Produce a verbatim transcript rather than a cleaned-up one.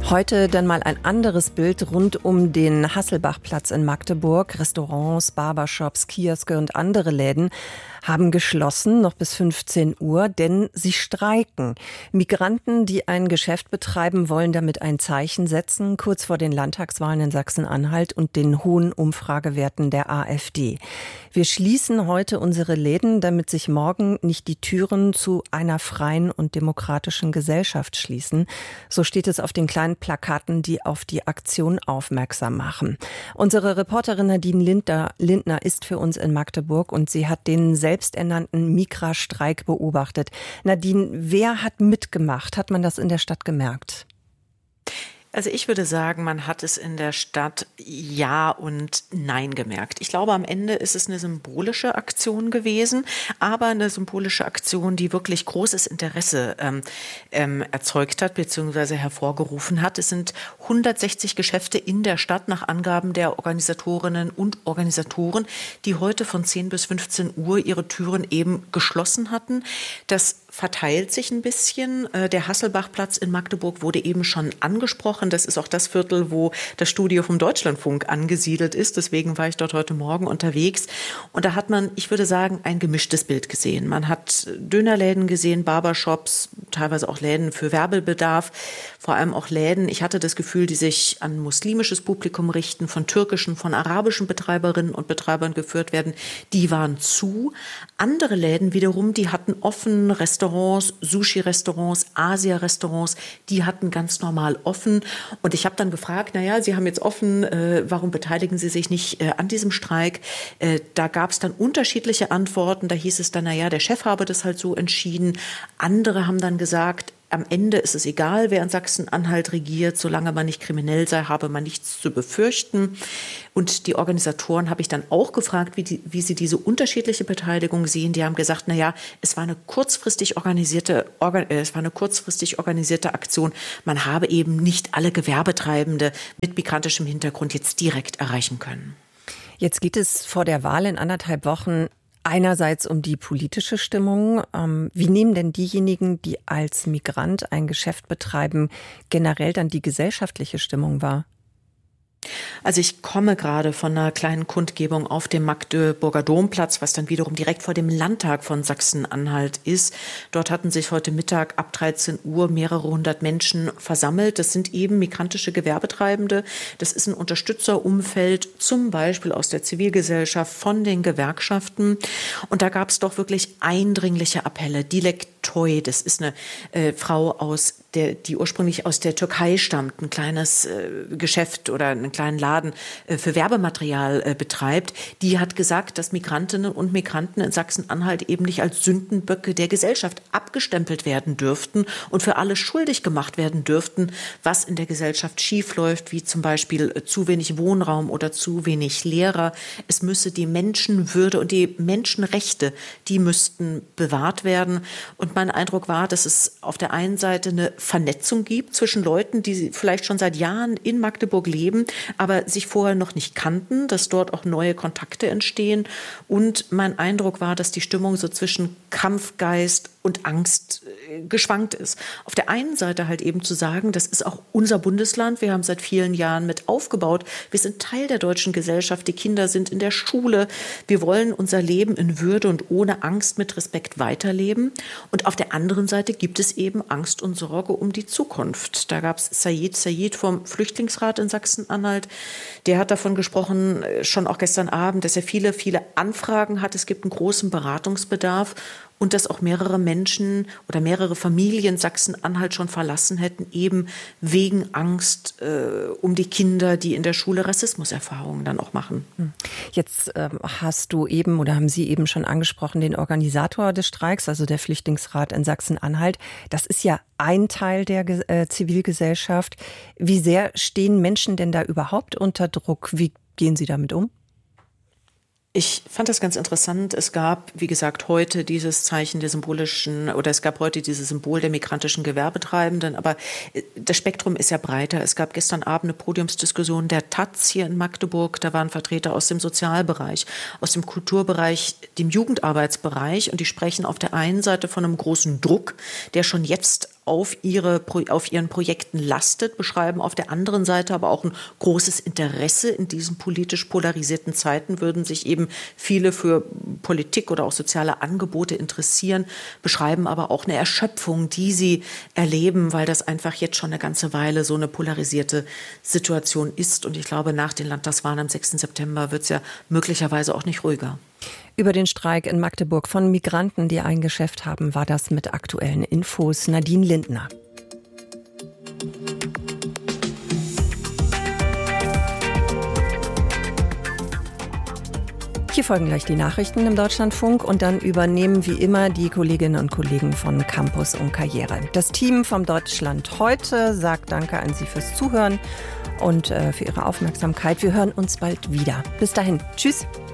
Heute dann mal ein anderes Bild rund um den Hasselbachplatz in Magdeburg. Restaurants, Barbershops, Kioske und andere Läden haben geschlossen, noch bis fünfzehn Uhr, denn sie streiken. Migranten, die ein Geschäft betreiben, wollen damit ein Zeichen setzen, kurz vor den Landtagswahlen in Sachsen-Anhalt und den hohen Umfragewerten der AfD. Wir schließen heute unsere Läden, damit sich morgen nicht die Türen zu einer freien und demokratischen Gesellschaft schließen. So steht es auf den kleinen Plakaten, die auf die Aktion aufmerksam machen. Unsere Reporterin Nadine Lindner, Lindner ist für uns in Magdeburg und sie hat den selbsternannten Migra-Streik beobachtet. Nadine, wer hat mitgemacht? Hat man das in der Stadt gemerkt? Also ich würde sagen, man hat es in der Stadt Ja und Nein gemerkt. Ich glaube, am Ende ist es eine symbolische Aktion gewesen, aber eine symbolische Aktion, die wirklich großes Interesse ähm, ähm, erzeugt hat bzw. hervorgerufen hat. Es sind hundertsechzig Geschäfte in der Stadt nach Angaben der Organisatorinnen und Organisatoren, die heute von zehn bis fünfzehn Uhr ihre Türen eben geschlossen hatten. Das verteilt sich ein bisschen. Der Hasselbachplatz in Magdeburg wurde eben schon angesprochen. Das ist auch das Viertel, wo das Studio vom Deutschlandfunk angesiedelt ist. Deswegen war ich dort heute Morgen unterwegs. Und da hat man, ich würde sagen, ein gemischtes Bild gesehen. Man hat Dönerläden gesehen, Barbershops, teilweise auch Läden für Werbebedarf, vor allem auch Läden. Ich hatte das Gefühl, die sich an muslimisches Publikum richten, von türkischen, von arabischen Betreiberinnen und Betreibern geführt werden. Die waren zu. Andere Läden wiederum, die hatten offen, Restaurants, Sushi-Restaurants, Asia-Restaurants, die hatten ganz normal offen. Und ich habe dann gefragt, naja, Sie haben jetzt offen, äh, warum beteiligen Sie sich nicht äh, an diesem Streik? Äh, da gab es dann unterschiedliche Antworten. Da hieß es dann, naja, der Chef habe das halt so entschieden. Andere haben dann gesagt, am Ende ist es egal, wer in Sachsen-Anhalt regiert, solange man nicht kriminell sei, habe man nichts zu befürchten. Und die Organisatoren habe ich dann auch gefragt, wie, die, wie sie diese unterschiedliche Beteiligung sehen. Die haben gesagt, na ja, es war eine kurzfristig organisierte, organ, äh, es war eine kurzfristig organisierte Aktion. Man habe eben nicht alle Gewerbetreibende mit migrantischem Hintergrund jetzt direkt erreichen können. Jetzt geht es vor der Wahl in anderthalb Wochen einerseits um die politische Stimmung. Ähm, wie nehmen denn diejenigen, die als Migrant ein Geschäft betreiben, generell dann die gesellschaftliche Stimmung wahr? Also ich komme gerade von einer kleinen Kundgebung auf dem Magdeburger Domplatz, was dann wiederum direkt vor dem Landtag von Sachsen-Anhalt ist. Dort hatten sich heute Mittag ab dreizehn Uhr mehrere hundert Menschen versammelt. Das sind eben migrantische Gewerbetreibende. Das ist ein Unterstützerumfeld, zum Beispiel aus der Zivilgesellschaft, von den Gewerkschaften. Und da gab es doch wirklich eindringliche Appelle. Dilek Toy, das ist eine äh, Frau aus der, die ursprünglich aus der Türkei stammt, ein kleines äh, Geschäft oder einen kleinen Laden äh, für Werbematerial äh, betreibt. Die hat gesagt, dass Migrantinnen und Migranten in Sachsen-Anhalt eben nicht als Sündenböcke der Gesellschaft abgestempelt werden dürften und für alles schuldig gemacht werden dürften, was in der Gesellschaft schiefläuft, wie zum Beispiel äh, zu wenig Wohnraum oder zu wenig Lehrer. Es müsse die Menschenwürde und die Menschenrechte, die müssten bewahrt werden. Und mein Eindruck war, dass es auf der einen Seite eine Vernetzung gibt zwischen Leuten, die vielleicht schon seit Jahren in Magdeburg leben, aber sich vorher noch nicht kannten, dass dort auch neue Kontakte entstehen. Und mein Eindruck war, dass die Stimmung so zwischen Kampfgeist und Angst geschwankt ist. Auf der einen Seite halt eben zu sagen, das ist auch unser Bundesland, wir haben seit vielen Jahren mit aufgebaut, wir sind Teil der deutschen Gesellschaft, die Kinder sind in der Schule, wir wollen unser Leben in Würde und ohne Angst mit Respekt weiterleben. Und auf der anderen Seite gibt es eben Angst und Sorge um die Zukunft. Da gab es Sayed Sayed vom Flüchtlingsrat in Sachsen-Anhalt, der hat davon gesprochen, schon auch gestern Abend, dass er viele, viele Anfragen hat, es gibt einen großen Beratungsbedarf. Und dass auch mehrere Menschen oder mehrere Familien Sachsen-Anhalt schon verlassen hätten, eben wegen Angst äh, um die Kinder, die in der Schule Rassismuserfahrungen dann auch machen. Jetzt ähm, hast du eben oder haben Sie eben schon angesprochen, den Organisator des Streiks, also der Flüchtlingsrat in Sachsen-Anhalt. Das ist ja ein Teil der äh, Zivilgesellschaft. Wie sehr stehen Menschen denn da überhaupt unter Druck? Wie gehen Sie damit um? Ich fand das ganz interessant. Es gab, wie gesagt, heute dieses Zeichen der symbolischen, oder es gab heute dieses Symbol der migrantischen Gewerbetreibenden, aber das Spektrum ist ja breiter. Es gab gestern Abend eine Podiumsdiskussion der Taz hier in Magdeburg. Da waren Vertreter aus dem Sozialbereich, aus dem Kulturbereich, dem Jugendarbeitsbereich, und die sprechen auf der einen Seite von einem großen Druck, der schon jetzt auf ihre, auf ihren Projekten lastet, beschreiben auf der anderen Seite aber auch ein großes Interesse. In diesen politisch polarisierten Zeiten würden sich eben viele für Politik oder auch soziale Angebote interessieren, beschreiben aber auch eine Erschöpfung, die sie erleben, weil das einfach jetzt schon eine ganze Weile so eine polarisierte Situation ist. Und ich glaube, nach den Landtagswahlen am sechsten September wird es ja möglicherweise auch nicht ruhiger. Über den Streik in Magdeburg von Migranten, die ein Geschäft haben, war das mit aktuellen Infos Nadine Lindner. Hier folgen gleich die Nachrichten im Deutschlandfunk und dann übernehmen wie immer die Kolleginnen und Kollegen von Campus und Karriere. Das Team vom Deutschland heute sagt Danke an Sie fürs Zuhören und äh, für Ihre Aufmerksamkeit. Wir hören uns bald wieder. Bis dahin. Tschüss.